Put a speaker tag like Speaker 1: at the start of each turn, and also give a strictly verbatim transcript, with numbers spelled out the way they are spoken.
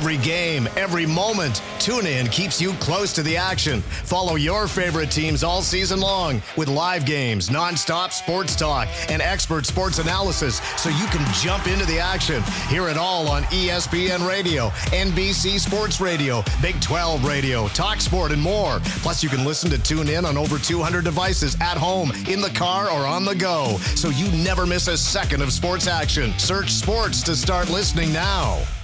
Speaker 1: Every game, every moment, TuneIn keeps you close to the action. Follow your favorite teams all season long with live games, nonstop sports talk, and expert sports analysis so you can jump into the action. Hear it all on E S P N Radio, N B C Sports Radio, Big twelve Radio, TalkSport, and more. Plus, you can listen to TuneIn on over two hundred devices at home, in the car, or on the go, so you never miss a second of sports action. Search sports to start listening now.